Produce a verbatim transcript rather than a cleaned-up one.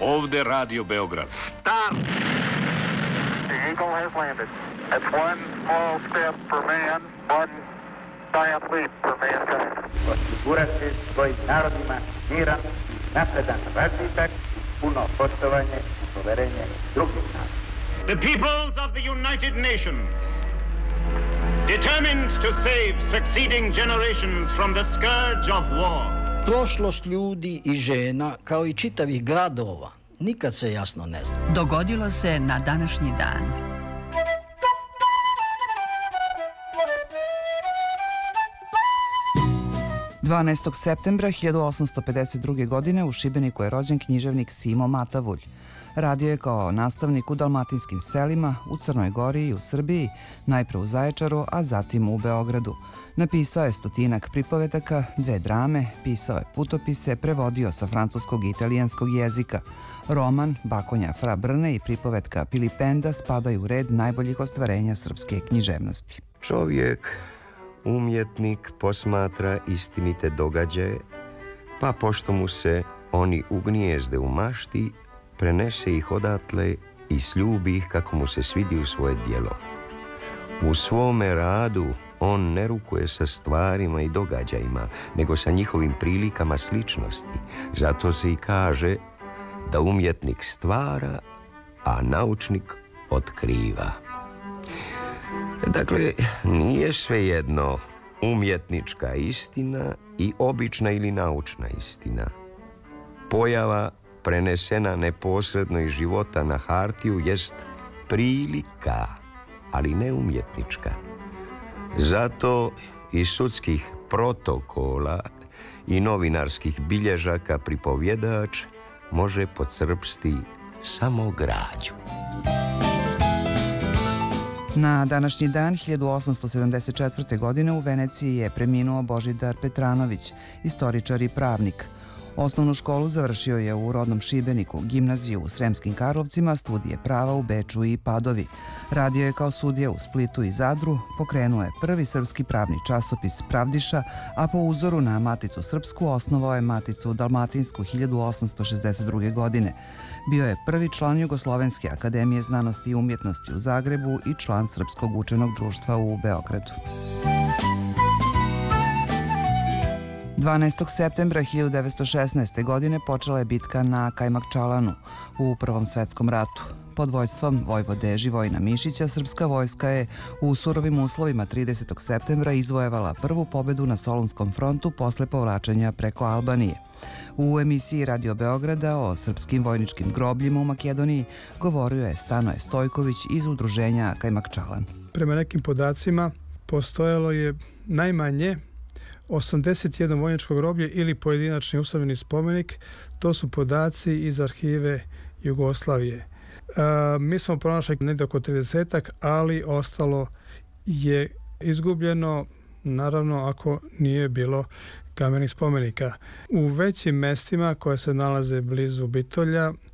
Ovde Radio Beograd. Stop! The Eagle has landed. That's one small step for man, one giant leap for mankind. Osigurati svojim narodima miran, napredan razvitak, puno poštovanje i poverenje drugih naroda. The peoples of the United Nations, determined to save succeeding generations from the scourge of war. Prošlost ljudi i žena, kao i čitavih gradova, nikad se jasno ne zna. Dogodilo se na današnji dan. dvanaestog septembra hiljadu osamsto pedeset druge. godine u Šibeniku je rođen književnik Simo Matavulj. Radio je kao nastavnik u dalmatinskim selima, u Crnoj Gori i u Srbiji, najpre u Zaječaru, a zatim u Beogradu. Napisao je stotinak pripovedaka, dve drame, pisao je putopise, prevodio sa francuskog i italijanskog jezika. Roman Bakonja Fra Brne i pripovetka Pilipenda spadaju u red najboljih ostvarenja srpske književnosti. Čovjek, umjetnik, posmatra istinite događaje, pa pošto mu se oni ugnijezde u mašti, prenese ih odatle i sljubi ih kako mu se svidi u svoje djelo. U svome radu on ne rukuje sa stvarima i događajima, nego sa njihovim prilikama sličnosti. Zato se i kaže da umjetnik stvara, a naučnik otkriva. Dakle, nije svejedno umjetnička istina i obična ili naučna istina. Pojava prenesena neposredno iz života na hartiju jest prilika, ali ne umjetnička. Zato iz sudskih protokola i novinarskih bilježaka pripovjedač može pocrpsti samo građu. Na današnji dan hiljadu osamsto sedamdeset četvrte. godine u Veneciji je preminuo Božidar Petranović, istoričar i pravnik. Osnovnu školu završio je u rodnom Šibeniku, gimnaziju u Sremskim Karlovcima, studije prava u Beču i Padovi. Radio je kao sudija u Splitu i Zadru, pokrenuo je prvi srpski pravni časopis Pravdiša, a po uzoru na Maticu srpsku osnovao je Maticu dalmatinsku hiljadu osamsto šezdeset druge. godine. Bio je prvi član Jugoslovenske akademije znanosti i umjetnosti u Zagrebu i član Srpskog učenog društva u Beogradu. dvanaestog septembra hiljadu devetsto šesnaeste. godine počela je bitka na Kajmakčalanu u Prvom svetskom ratu. Pod vojstvom vojvode Živojina Mišića srpska vojska je u surovim uslovima tridesetog septembra izvojevala prvu pobedu na Solunskom frontu posle povlačenja preko Albanije. U emisiji Radio Beograda o srpskim vojničkim grobljima u Makedoniji govorio je Stanoje Stojković iz udruženja Kajmakčalan. Prema nekim podacima postojalo je najmanje osamdeset jedno vojničko groblje ili pojedinačni usamljeni spomenik. To su podaci iz arhive Jugoslavije. E, mi smo pronašli negdje oko tridesetak, ali ostalo je izgubljeno, naravno ako nije bilo kamenih spomenika. U većim mestima koje se nalaze blizu Bitolja